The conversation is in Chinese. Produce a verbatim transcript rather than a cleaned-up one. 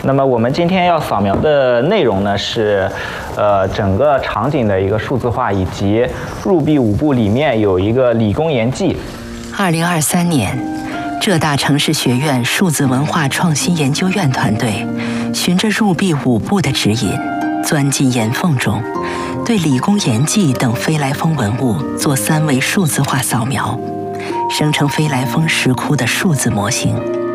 那么我们今天要扫描的内容呢是，呃，整个场景的一个数字化，以及入币五步里面有一个理工研记。 二零二三年，浙大城市学院数字文化创新研究院团队循着入币五步的指引，钻进岩缝中，对理工研记等飞来峰文物做三维数字化扫描，生成飞来峰石窟的数字模型。